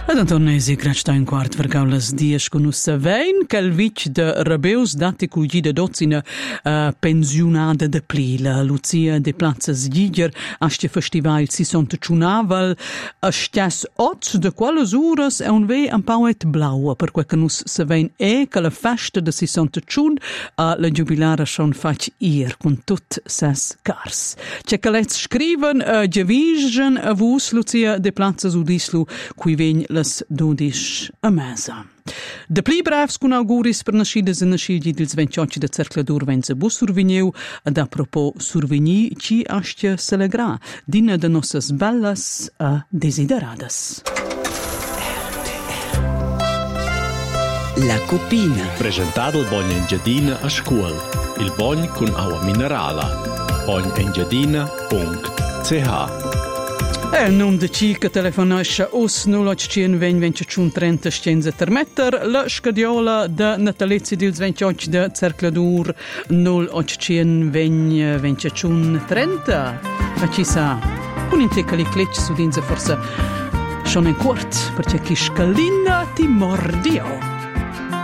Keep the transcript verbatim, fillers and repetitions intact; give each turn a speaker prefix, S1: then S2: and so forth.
S1: Ad Antonesi gratsta un quart vergaulas dies con us vein, cal vic de Rabeus dati culgida dozzina uh, pensionada de pli, la Lucia de Plazas Giger, astia festival si sont ciunaval, a stias oz de quales uras è un ve un pauet blaua, per quel che nus se vein e che la festa de si sont ciun a la jubilara schon fac ir, con tut ses cars. C'è che let's scriven uh, gevision a vus Lucia de Plazas udislu, qui vegn las dodish a mesa. De pli brevs cun auguris per nascidas e nascidi dils ventotto de cercladur venza bu surviniu, ad apropos survini ci astia celegra, dina de nossas bellas a desideradas.
S2: La Copina.
S3: Presentato il Bogn Engiadina a scuol. Il Bogn con acqua minerala. bogn engiadina punto c h.
S1: E non de ci che telefonascia us null otto uno zero venticinque trenta scienza termetter, la scadiola de natalizia dils ventotto de cercladur null otto uno zero venticinque trenta. Ma ci sa, un intecali clecc su dinze forse schon in quart, perché chi scalina ti mordio.